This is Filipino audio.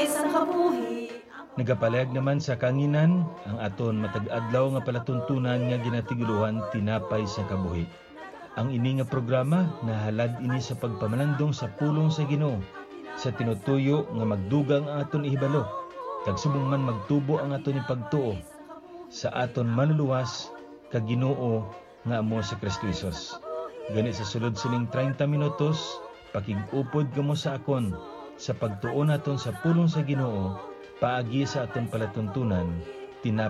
sa kabuhi. Nagapalayag naman sa kanginan ang aton matag-adlaw nga palatuntunan nga ginatiguluhan tinapay sa kabuhi. Ang ini nga programa nahalad ini sa pagpamalandong sa pulong sa Ginoo sa tinutuyo nga magdugang ang aton ihibalo kag subong man magtubo ang aton ipagtuo sa aton manluluwas kag Ginoo nga amo sa Kristo Jesus. Gani sa sulod sining 30 minutos pakig-upod kamo sa akon sa pagtuo naton sa pulong sa Ginoo paagi sa aton palatuntunan tinapay